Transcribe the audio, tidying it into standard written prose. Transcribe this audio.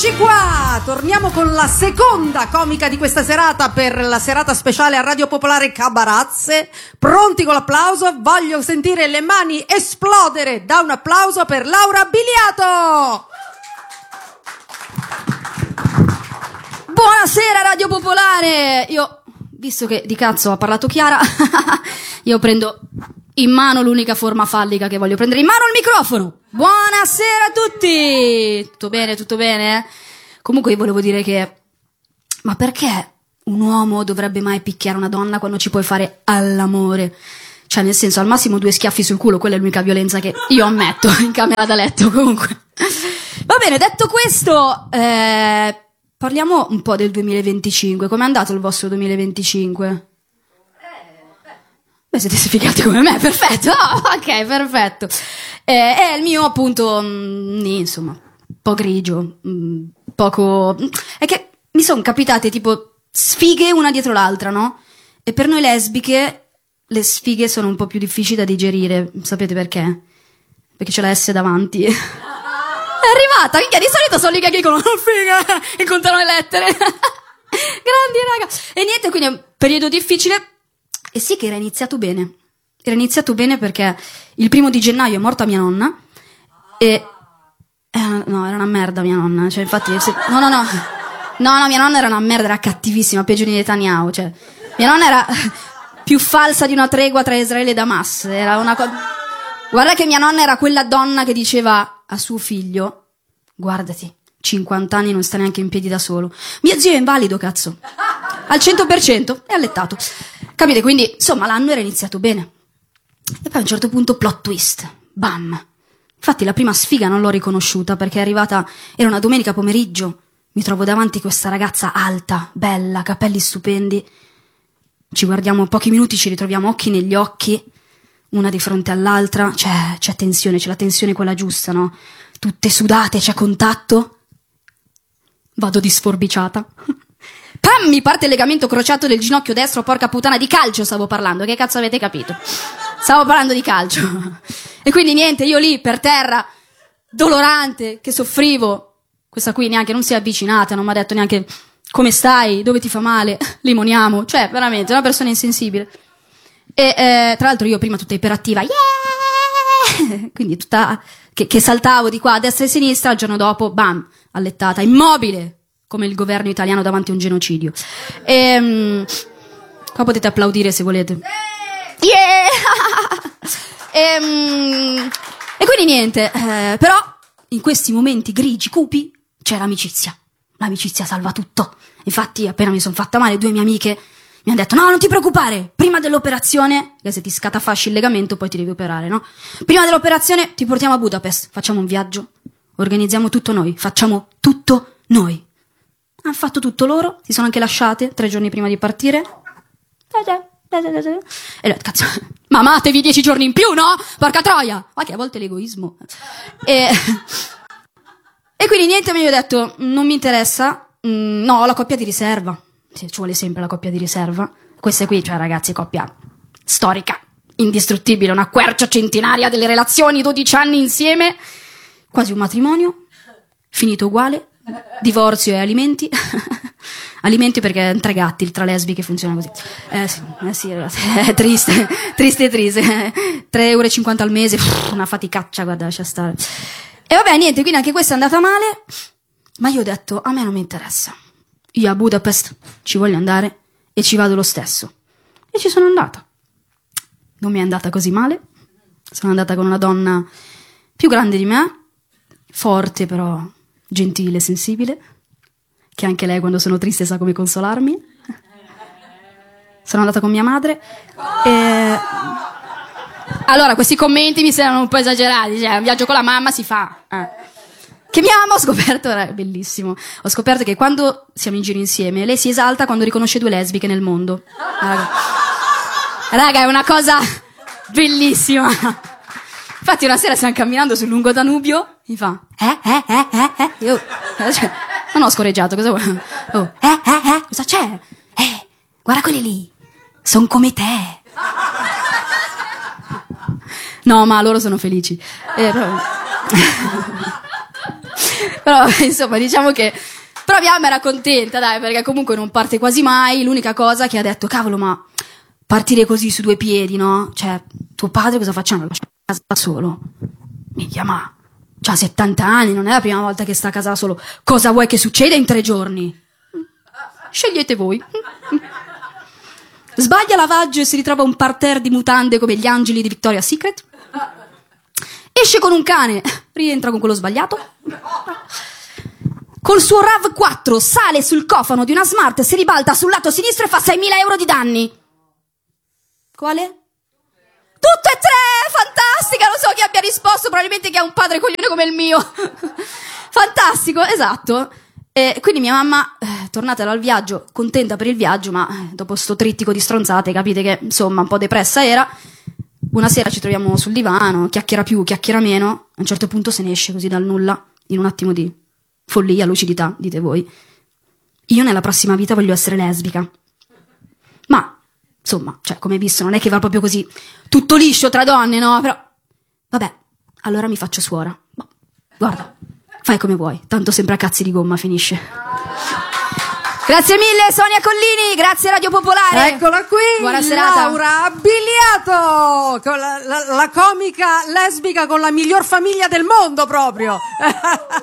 Eccoci qua, torniamo con la seconda comica di questa serata per la serata speciale a Radio Popolare Cabarazze. Pronti con l'applauso? Voglio sentire le mani esplodere da un applauso per Laura Biliato. Buonasera Radio Popolare. Io, visto che di cazzo ha parlato Chiara, io prendo in mano l'unica forma fallica che voglio prendere in mano, il microfono. Buonasera a tutti. Tutto bene, tutto bene? Comunque io volevo dire che, ma perché un uomo dovrebbe mai picchiare una donna quando ci puoi fare all'amore? Cioè, nel senso, al massimo 2 schiaffi sul culo, quella è l'unica violenza che io ammetto in camera da letto. Comunque va bene, detto questo, parliamo un po' del 2025. Com'è andato il vostro 2025? Beh, siete sfigati come me, perfetto. Oh, ok, perfetto. Il mio appunto, insomma, un po' grigio, poco... È che mi sono capitate tipo sfighe una dietro l'altra, no? E per noi lesbiche le sfighe sono un po' più difficili da digerire. Sapete perché? Perché c'è la S davanti. È arrivata, minchia, di solito sono lì che dicono figa e contano le lettere. Grandi, raga. E niente, quindi è un periodo difficile. E sì che era iniziato bene. Era iniziato bene perché il 1° gennaio è morta mia nonna. E... no, era una merda mia nonna. Cioè, infatti... No, mia nonna era una merda, era cattivissima, peggio di Netanyahu. Cioè, mia nonna era più falsa di una tregua tra Israele e Hamas. Era una cosa... Guarda che mia nonna era quella donna che diceva a suo figlio: guardati, 50 anni non sta neanche in piedi da solo. Mio zio è invalido, cazzo. Al 100% è allettato. Capite? Quindi, insomma, l'anno era iniziato bene. E poi a un certo punto plot twist. Bam. Infatti la prima sfiga non l'ho riconosciuta perché è arrivata, era una domenica pomeriggio. Mi trovo davanti questa ragazza alta, bella, capelli stupendi. Ci guardiamo pochi minuti, ci ritroviamo occhi negli occhi, una di fronte all'altra. C'è tensione, c'è la tensione quella giusta, no? Tutte sudate, c'è contatto. Vado di sforbiciata. Pam! Mi parte il legamento crociato del ginocchio destro, porca puttana, di calcio stavo parlando, che cazzo avete capito? Stavo parlando di calcio. E quindi niente, io lì per terra, dolorante, che soffrivo. Questa qui neanche non si è avvicinata, non mi ha detto neanche come stai, dove ti fa male, limoniamo. Cioè, veramente, una persona insensibile. E tra l'altro io prima tutta iperattiva, yeah! Quindi tutta che saltavo di qua a destra e a sinistra, il giorno dopo, bam, allettata, immobile, come il governo italiano davanti a un genocidio. Qua potete applaudire se volete. Yeah! E quindi niente, però in questi momenti grigi, cupi, c'è l'amicizia. L'amicizia salva tutto. Infatti appena mi sono fatta male, 2 mie amiche mi hanno detto: no, non ti preoccupare, prima dell'operazione, che se ti scatafasci il legamento poi ti devi operare, no? Prima dell'operazione ti portiamo a Budapest, facciamo un viaggio, organizziamo tutto noi, facciamo tutto noi. Hanno fatto tutto loro, si sono anche lasciate 3 giorni prima di partire. E lei, cazzo, mamatevi 10 giorni in più, no? Porca troia! Ma che a volte l'egoismo. E quindi niente, mi ho detto, non mi interessa, no, ho la coppia di riserva. Sì, ci vuole sempre la coppia di riserva. Questa qui, cioè ragazzi, coppia storica, indistruttibile, una quercia centenaria delle relazioni, 12 anni insieme, quasi un matrimonio, finito uguale, divorzio e alimenti. Alimenti perché 3 gatti, tra lesbiche funziona così. Sì, è triste, triste. 3,50 € al mese, una faticaccia, guarda, lascia stare. E vabbè, niente, quindi anche questa è andata male, ma io ho detto, a me non mi interessa. Io a Budapest ci voglio andare e ci vado lo stesso. E ci sono andata. Non mi è andata così male. Sono andata con una donna più grande di me, forte però gentile, sensibile, che anche lei quando sono triste sa come consolarmi. Sono andata con mia madre e... Allora, questi commenti mi sembrano un po' esagerati, cioè un viaggio con la mamma si fa. Che mia mamma ho scoperto, era bellissimo, ho scoperto che quando siamo in giro insieme lei si esalta quando riconosce 2 lesbiche nel mondo. Raga, è una cosa bellissima. Infatti una sera stiamo camminando sul lungo Danubio, mi fa io cioè, non ho scorreggiato, cosa vuoi? Cosa c'è? Guarda quelli lì, son come te. No, ma loro sono felici. Però insomma diciamo che però mia mamma era contenta, dai, perché comunque non parte quasi mai. L'unica cosa che ha detto, cavolo, ma partire così su due piedi, no? Cioè, tuo padre cosa facciamo? Lo lasciamo a casa da solo? Minchia, ma c'ha 70 anni, non è la prima volta che sta a casa da solo. Cosa vuoi che succeda in 3 giorni? Scegliete voi. Sbaglia lavaggio e si ritrova un parterre di mutande come gli angeli di Victoria's Secret. Esce con un cane, rientra con quello sbagliato. Col suo RAV4 sale sul cofano di una Smart, si ribalta sul lato sinistro e fa 6.000 euro di danni. Quale? Tutte e 3! Fantastica! Non so chi abbia risposto, probabilmente chi ha un padre coglione come il mio. Fantastico, esatto. E quindi mia mamma, tornata dal viaggio, contenta per il viaggio, ma dopo sto trittico di stronzate, capite che insomma un po' depressa era. Una sera ci troviamo sul divano, chiacchiera più, chiacchiera meno. A un certo punto se ne esce così dal nulla, in un attimo di follia, lucidità, dite voi. Io nella prossima vita voglio essere lesbica. Ma, insomma, cioè, come hai visto, non è che va proprio così tutto liscio tra donne, no? Però, vabbè, allora mi faccio suora. Boh, guarda, fai come vuoi, tanto sempre a cazzi di gomma finisce. Grazie mille Sonia Collini, grazie Radio Popolare. Eccola qui, buona serata. Laura Abbiliato, con la comica lesbica con la miglior famiglia del mondo proprio.